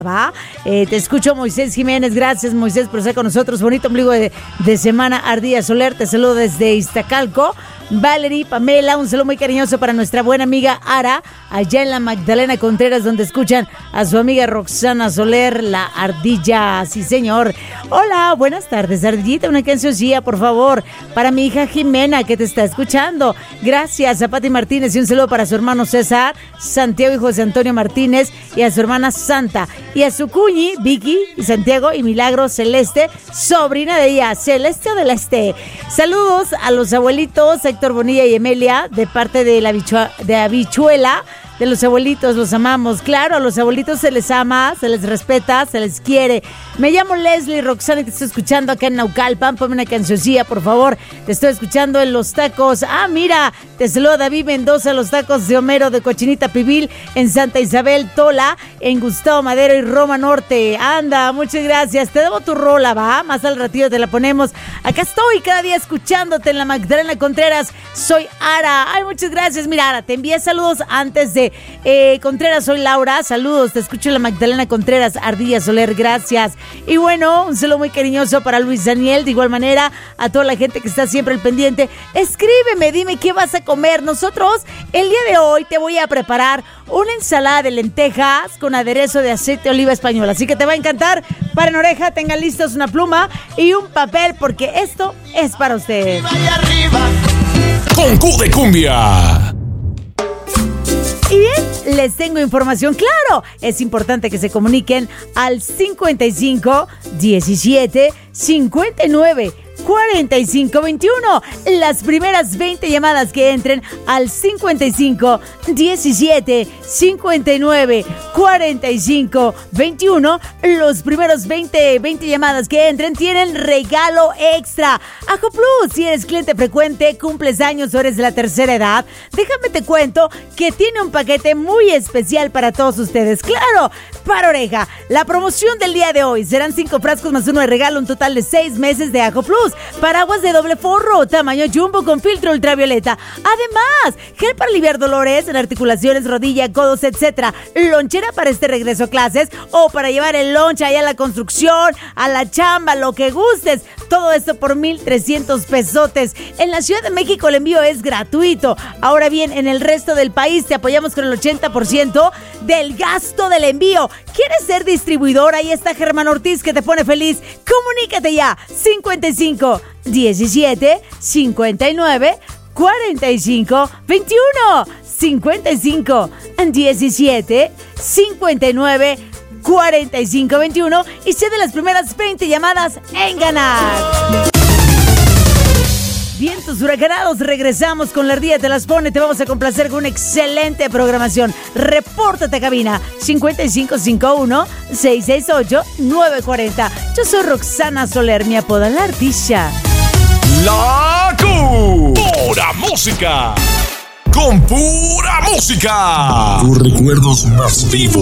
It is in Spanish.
¿Va? Te escucho, Moisés Jiménez. Gracias, Moisés, por estar con nosotros. Bonito ombligo de semana. Ardilla Soler, te saludo desde Iztacalco. Valerie, Pamela, un saludo muy cariñoso para nuestra buena amiga Ara, allá en la Magdalena Contreras, donde escuchan a su amiga Roxana Soler, la ardilla. Sí, señor. Hola, buenas tardes, ardillita. Una cancioncilla, por favor, para mi hija Jimena, que te está escuchando. Gracias a Pati Martínez y un saludo para su hermano César, Santiago y José Antonio Martínez, y a su hermana Santa, y a su cuñi, Vicky y Santiago, y Milagro Celeste, sobrina de ella, Celeste del Este. Saludos a los abuelitos Héctor Bonilla y Emelia, de parte de la Habichuela, de los abuelitos. Los amamos. Claro, a los abuelitos se les ama, se les respeta, se les quiere. Me llamo Leslie Roxana y te estoy escuchando acá en Naucalpan. Ponme una cancioncilla, por favor. Te estoy escuchando en Los Tacos. Ah, mira, te saludo David Mendoza, Los Tacos de Homero de Cochinita Pibil, en Santa Isabel Tola, en Gustavo Madero y Roma Norte. Anda, muchas gracias. Te debo tu rola, va. Más al ratito te la ponemos. Acá estoy cada día escuchándote en la Magdalena Contreras. Soy Ara. Ay, muchas gracias. Mira, Ara, te envié saludos antes de Contreras. Soy Laura. Saludos. Te escucho en la Magdalena Contreras. Ardilla Soler, gracias. Y bueno, un saludo muy cariñoso para Luis Daniel. De igual manera, a toda la gente que está siempre al pendiente. Escríbeme, dime qué vas a comer. Nosotros, el día de hoy, te voy a preparar una ensalada de lentejas con aderezo de aceite de oliva español. Así que te va a encantar. Paren oreja, tengan listos una pluma y un papel, porque esto es para ustedes. Con Q de Cumbia. Y bien, les tengo información. Claro, es importante que se comuniquen al 55 17 59 45 21. Las primeras 20 llamadas que entren al 55 17 59 45 21. Los primeros 20 llamadas que entren tienen regalo extra. Ajo Plus, si eres cliente frecuente, cumples años o eres de la tercera edad, déjame te cuento que tiene un paquete muy especial para todos ustedes. Claro, para oreja. La promoción del día de hoy serán 5 frascos más uno de regalo, un total de 6 meses de Ajo Plus. Paraguas de doble forro, tamaño jumbo con filtro ultravioleta. Además, gel para aliviar dolores en articulaciones, rodilla, codos, etc. Lonchera para este regreso a clases o para llevar el lunch allá a la construcción, a la chamba, lo que gustes. Todo esto por 1,300 pesotes. En la Ciudad de México el envío es gratuito. Ahora bien, en el resto del país te apoyamos con el 80% del gasto del envío. ¿Quieres ser distribuidor? Ahí está Germán Ortiz, que te pone feliz. Comunícate ya. 55 17 59 45 21. 55 17 59 45 21 y sé de las primeras 20 llamadas en ganar. Vientos huracanados, regresamos con la ardilla te las pone. Te vamos a complacer con una excelente programación. Repórtate a cabina 5551 668 940. Yo soy Roxana Soler, mi apodo la ardilla. La Q. Pura música. Con pura música. Tus recuerdos más vivos.